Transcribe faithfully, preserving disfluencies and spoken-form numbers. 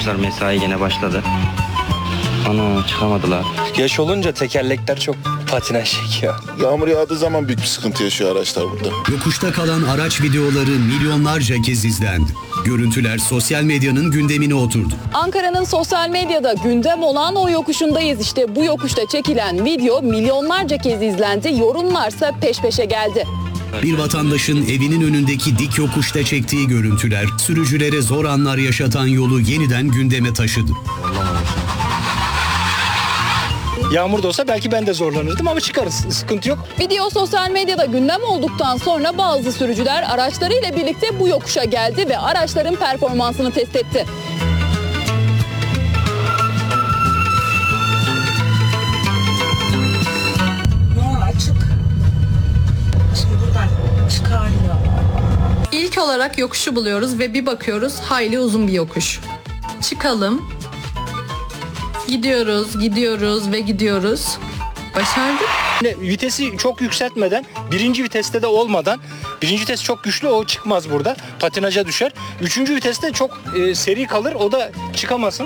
Arkadaşlar mesai yine başladı. Ana çıkamadılar. Yaş olunca tekerlekler çok patinaj çekiyor. Yağmur yağdığı zaman büyük bir sıkıntı yaşıyor araçlar burada. Yokuşta kalan araç videoları milyonlarca kez izlendi. Görüntüler sosyal medyanın gündemine oturdu. Ankara'nın sosyal medyada gündem olan o yokuşundayız. İşte bu yokuşta çekilen video milyonlarca kez izlendi. Yorumlarsa peş peşe geldi. Bir vatandaşın evinin önündeki dik yokuşta çektiği görüntüler sürücülere zor anlar yaşatan yolu yeniden gündeme taşıdı. Yağmur da olsa belki ben de zorlanırdım ama çıkarız. Sıkıntı yok. Video sosyal medyada gündem olduktan sonra bazı sürücüler araçlarıyla birlikte bu yokuşa geldi ve araçların performansını test etti. Açık. Şimdi buradan çıkarıyor. İlk olarak yokuşu buluyoruz ve bir bakıyoruz hayli uzun bir yokuş. Çıkalım. Gidiyoruz, gidiyoruz ve gidiyoruz. Başardık. Vitesi çok yükseltmeden, birinci viteste de olmadan, birinci vites çok güçlü, o çıkmaz burada. Patinaja düşer. Üçüncü viteste çok e, seri kalır, o da çıkamasın.